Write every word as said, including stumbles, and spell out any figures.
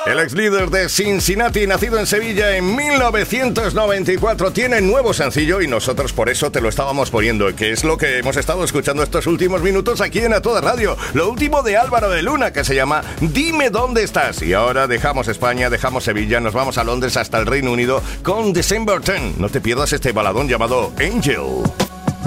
El ex líder de Cincinnati, nacido en Sevilla en mil novecientos noventa y cuatro, tiene nuevo sencillo y nosotros por eso te lo estábamos poniendo, que es lo que hemos estado escuchando estos últimos minutos aquí en A Toda Radio. Lo último de Álvaro de Luna, que se llama Dime dónde estás. Y ahora dejamos España, dejamos Sevilla, nos vamos a Londres hasta el Reino Unido con December diez. No te pierdas este baladón llamado Angel.